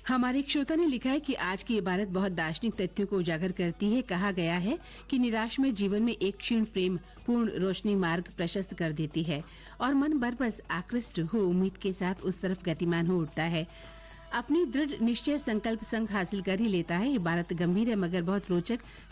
हमारे एक श्रोता ने लिखा है कि आज की इबारत बहुत दार्शनिक तथ्यों को उजागर करती है। कहा गया है कि निराश में जीवन में एक क्षीण प्रेम पूर्ण रोशनी मार्ग प्रशस्त कर देती है और मन बरबस आकृष्ट हो उम्मीद के साथ उस तरफ गतिमान हो उठता है। अपनी दृढ़ निश्चय संकल्प संग हासिल कर ही लेता है। इबारत गंभीर है मगर बहुत रोचक।